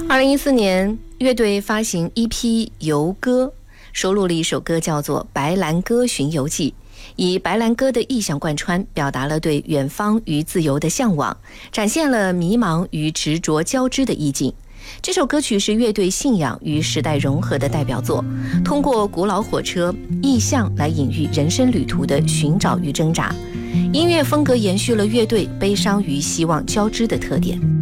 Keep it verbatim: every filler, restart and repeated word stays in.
二零一四年，乐队发行 E P 游歌，收录了一首歌叫做《白兰鸽巡游记》，以白兰鸽的意象贯穿，表达了对远方与自由的向往，展现了迷茫与执着交织的意境。这首歌曲是乐队信仰与时代融合的代表作，通过古老火车意象来隐喻人生旅途的寻找与挣扎。音乐风格延续了乐队悲伤与希望交织的特点。